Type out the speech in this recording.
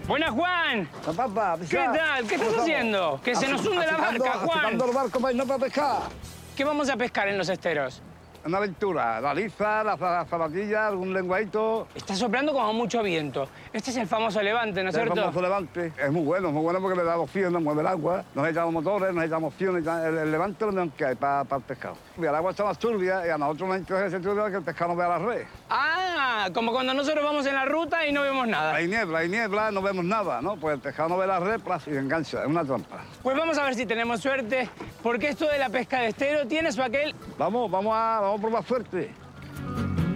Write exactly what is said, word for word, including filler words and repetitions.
Buenas, Juan. Papá, ¿Qué tal? ¿Qué estás haciendo? Que se nos hunde la barca, Juan. Achicando el barco para irnos para pescar. ¿Qué vamos a pescar en los esteros? Una aventura, la liza, la, la zapatillas, algún lenguadito. Está soplando como mucho viento. Este es el famoso levante, ¿no es El cierto? famoso levante. Es muy bueno, es muy bueno porque le da opción, nos mueve el agua, nos echamos motores, nos echamos opciones. El, el levante es lo mejor que hay para, para el pescado. Y el agua está más turbia y a nosotros nos interesa ese turbia que el pescado no vea la red. Ah, como cuando nosotros vamos en la ruta y no vemos nada. Hay niebla, hay niebla, no vemos nada, ¿no? Pues el pescado no ve la red plas, y engancha, es una trampa. Pues vamos a ver si tenemos suerte, porque esto de la pesca de estero tiene su aquel... Vamos, vamos a, vamos a probar suerte.